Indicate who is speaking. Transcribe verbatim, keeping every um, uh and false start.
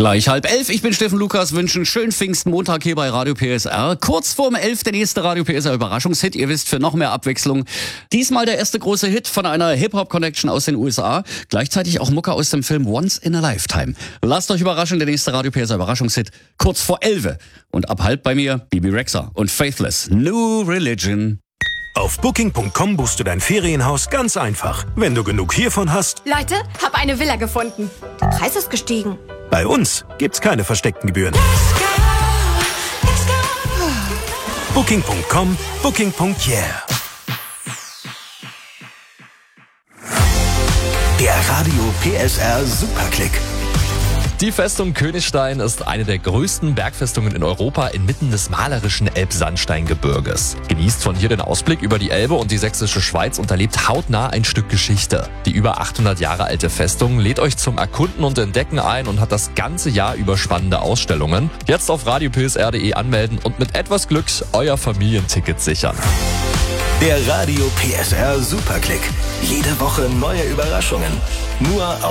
Speaker 1: Gleich halb elf. Ich bin Steffen Lukas, wünsche einen schönen Pfingstmontag hier bei Radio P S R. Kurz vorm elf der nächste Radio P S R Überraschungshit. Ihr wisst, für noch mehr Abwechslung. Diesmal der erste große Hit von einer Hip-Hop-Connection aus den U S A. Gleichzeitig auch Mucke aus dem Film Once in a Lifetime. Lasst euch überraschen, der nächste Radio P S R Überraschungshit. Kurz vor elf. Und ab halb bei mir Bibi Rexha und Faithless. New Religion.
Speaker 2: Auf Booking Punkt com buchst du dein Ferienhaus ganz einfach. Wenn du genug hiervon hast...
Speaker 3: Leute, hab eine Villa gefunden. Der Preis ist gestiegen.
Speaker 2: Bei uns gibt's keine versteckten Gebühren. Booking Punkt com, Booking Punkt yeah. Der Radio P S R Superklick.
Speaker 4: Die Festung Königstein ist eine der größten Bergfestungen in Europa inmitten des malerischen Elbsandsteingebirges. Genießt von hier den Ausblick über die Elbe und die sächsische Schweiz und erlebt hautnah ein Stück Geschichte. Die über achthundert Jahre alte Festung lädt euch zum Erkunden und Entdecken ein und hat das ganze Jahr über spannende Ausstellungen. Jetzt auf radio p s r punkt d e anmelden und mit etwas Glück euer Familienticket sichern.
Speaker 2: Der Radio P S R Superklick. Jede Woche neue Überraschungen. Nur auf